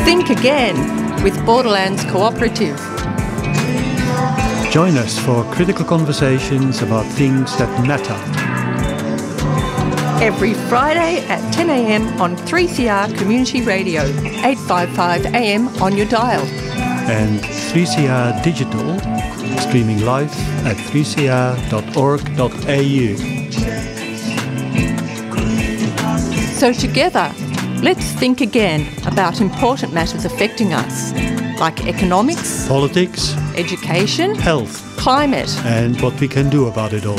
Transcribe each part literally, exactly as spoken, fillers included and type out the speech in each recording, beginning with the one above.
Think Again with Borderlands Cooperative. Join us for critical conversations about things that matter. Every Friday at ten a m on three C R Community Radio, eight fifty-five A M on your dial. And three C R Digital, streaming live at three c r dot org dot a u. So together, let's think again about important matters affecting us, like economics, Politics, education, health, climate, and what we can do about it all.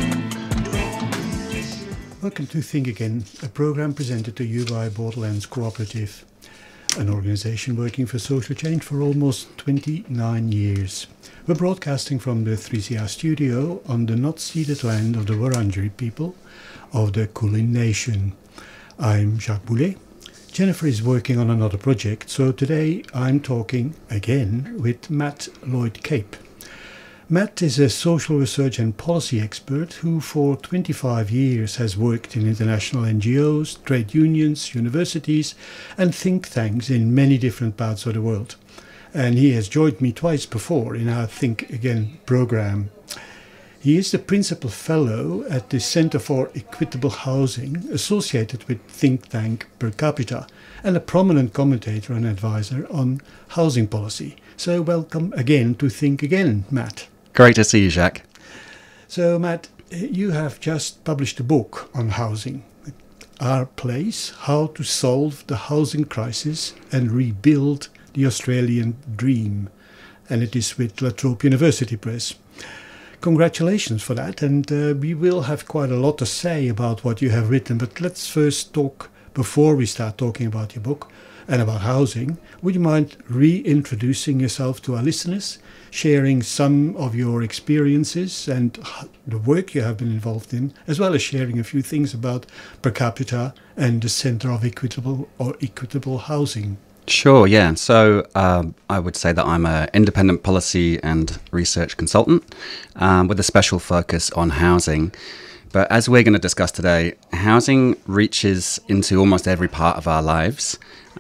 Welcome to Think Again, a program presented to you by Borderlands Cooperative, an organisation working for social change for almost twenty-nine years. We're broadcasting from the three C R studio on the not ceded land of the Wurundjeri people of the Kulin Nation. I'm Jacques Boulet. Jennifer is working on another project, so today I'm talking again with Matt Lloyd-Cape. Matt is a social research and policy expert who for twenty-five years has worked in international N G Os, trade unions, universities and think tanks in many different parts of the world. And he has joined me twice before in our Think Again program. He is the Principal Fellow at the Centre for Equitable Housing associated with think tank Per Capita and a prominent commentator and advisor on housing policy. So welcome again to Think Again, Matt. Great to see you, Jacques. So Matt, you have just published a book on housing, Our Place, How to Solve the Housing Crisis and Rebuild the Australian Dream. And it is with La Trobe University Press. Congratulations for that, and uh, we will have quite a lot to say about what you have written, but let's first talk, before we start talking about your book and about housing, would you mind reintroducing yourself to our listeners, sharing some of your experiences and the work you have been involved in, as well as sharing a few things about Per Capita and the Centre of Equitable or Equitable Housing? Sure, yeah. So um, I would say that I'm an independent policy and research consultant um, with a special focus on housing. But as we're going to discuss today, housing reaches into almost every part of our lives.